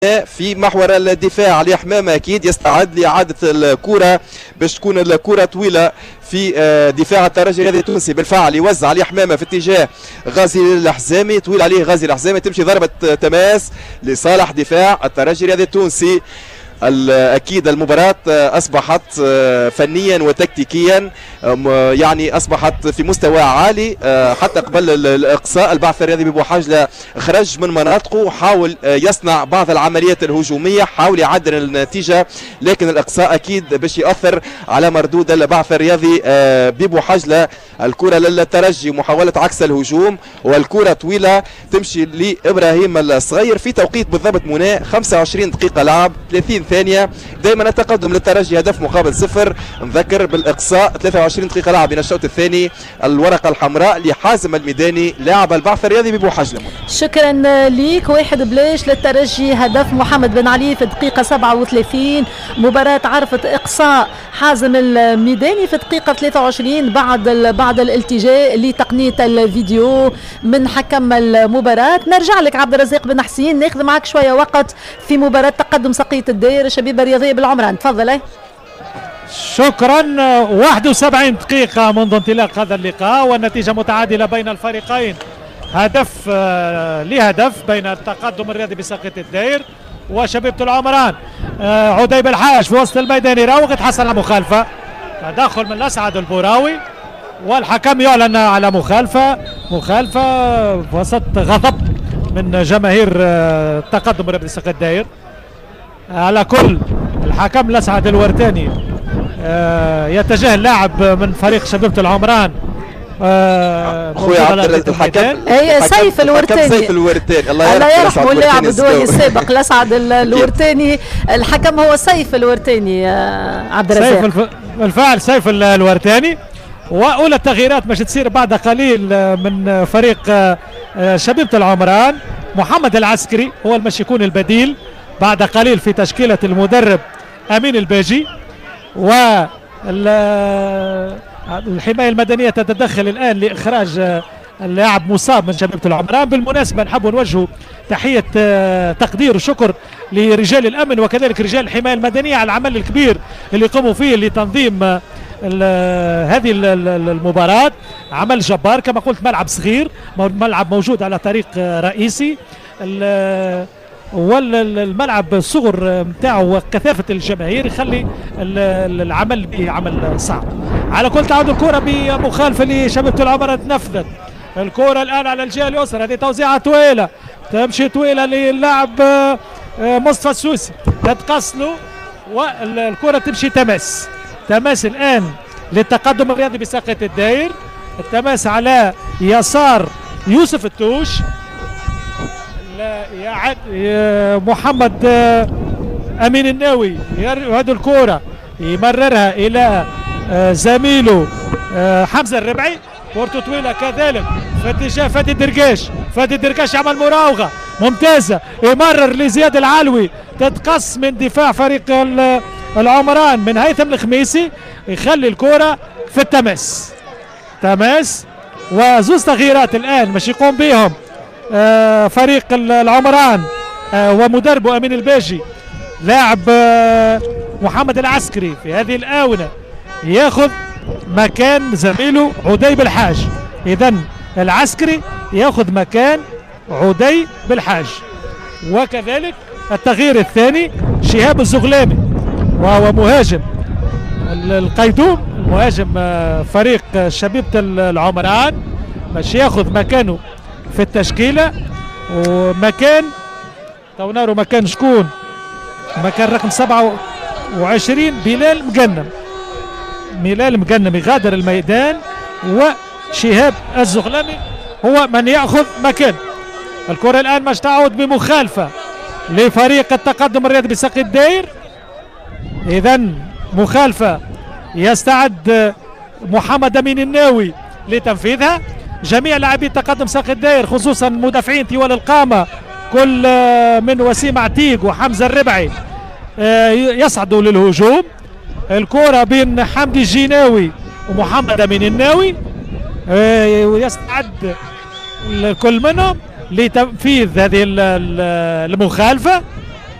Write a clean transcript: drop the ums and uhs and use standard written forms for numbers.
في محور الدفاع. علي حمامة أكيد يستعد لإعادة الكرة باش تكون الكرة طويلة في دفاع الترجي الرياضي التونسي. بالفعل يوزع علي حمامة في اتجاه غازي الحزامي، طويل عليه غازي الحزامي، تمشي ضربة تماس لصالح دفاع الترجي الرياضي التونسي. اكيد المباراه اصبحت فنيا وتكتيكيا يعني اصبحت في مستوى عالي حتى قبل الاقصاء. البعث الرياضي ببوحاجله خرج من مناطقه وحاول يصنع بعض العمليات الهجوميه، حاول يعدل النتيجه، لكن الاقصاء اكيد باش ياثر على مردود البعث الرياضي ببوحاجله. الكره للترجي، محاوله عكس الهجوم، والكره طويله تمشي لابراهيم الصغير في توقيت بالضبط منى 25 دقيقه لعب 30 ثانية. دائما التقدم للترجي هدف مقابل صفر. نذكر بالاقصاء 23 دقيقة لعب من الشوط الثاني. الورقة الحمراء لحازم الميداني لاعب البعث الرياضي ببوحجلة. شكرا ليك. 1-0 للترجي، هدف محمد بن علي في الدقيقة 37. مباراة عرفت اقصاء حازم الميداني في الدقيقة 23 بعد الالتجاء لتقنية الفيديو من حكم المباراة. نرجع لك عبد الرزاق بن حسين، ناخذ معك شوية وقت في مباراة تقدم سقية الدائرة الشبيبة الرياضية بالعمران. تفضل. شكرا. 71 دقيقة منذ انطلاق هذا اللقاء والنتيجة متعادلة بين الفريقين، هدف لهدف بين التقدم الرياضي بسقية الدائر وشبيبة العمران. عديب الحاج في وسط الميدان يراوغ، تحصل على مخالفة، تدخل من الأسعد البوراوي والحكم يعلن على مخالفة وسط غضب من جماهير التقدم الرياضي بسقية الدائر. على كل الحكم الأسعد الورتاني يتجاهل لاعب من فريق شبيبة العمران اخويا عبد الحكم سيف الورتاني الله يرحمه اللاعب الدولي السابق الأسعد الورتاني. الحكم هو سيف الورتاني عبد الرزاق. بالفعل سيف الورتاني. واولى التغييرات باش تصير بعد قليل من فريق شبيبة العمران. محمد العسكري هو المش يكون البديل بعد قليل في تشكيلة المدرب أمين الباجي. والحماية المدنية تتدخل الآن لإخراج اللاعب مصاب من شبيبة العمران. بالمناسبة نحب نوجه تحية تقدير وشكر لرجال الأمن وكذلك رجال الحماية المدنية على العمل الكبير اللي قاموا فيه لتنظيم هذه المباراة. عمل جبار كما قلت، ملعب صغير، ملعب موجود على طريق رئيسي، والملعب الصغر نتاعو وكثافه الجماهير يخلي العمل بعمل صعب. على كل تعود الكره بمخالفه لشبيبة العمران، تنفذت الكره الان على الجهه اليسرى. هذه توزيعه طويله، تمشي طويله للاعب مصطفى السوسي، تتقص له والكره تمشي تماس الان للتقدم الرياضي بساقية الدائر. التماس على يسار يوسف التوش، يعد محمد امين الناوي هذه الكره يمررها الى زميله حمزه الربعي. كورته طويله كذلك في اتجاه فادي الدرقاش يعمل مراوغه ممتازه، يمرر لزياد العلوي، تتقص من دفاع فريق العمران من هيثم الخميسي، يخلي الكره في التماس. وزوز تغييرات الان مش يقوم بهم فريق العمران ومدربه أمين الباجي. لاعب محمد العسكري في هذه الآونة ياخذ مكان زميله عديب الحاج، إذن العسكري ياخذ مكان عديب الحاج. وكذلك التغيير الثاني شهاب الزغلامي وهو مهاجم القيدوم، مهاجم فريق شبيبة العمران، باش ياخذ مكانه في التشكيلة. ومكان تونارو مكان شكون؟ مكان رقم 27 بلال مقنم يغادر الميدان، وشهاب الزغلامي هو من يأخذ مكان. الكرة الآن مش تعود بمخالفة لفريق التقدم الرياضي بساقية الدائر، إذن مخالفة يستعد محمد أمين الناوي لتنفيذها. جميع لاعبي تقدم ساقية الدائر خصوصا مدافعين طوال القامة كل من وسيم عتيق وحمزة الربعي يصعدوا للهجوم. الكرة بين حمدي الجيناوي ومحمد أمين الناوي، ويستعد كل منهم لتنفيذ هذه المخالفة.